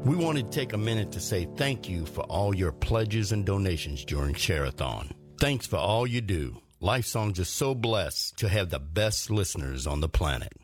We want to take a minute to say thank you for all your pledges and donations during Share-a-thon. Thanks for all you do. Life Songs is so blessed to have the best listeners on the planet.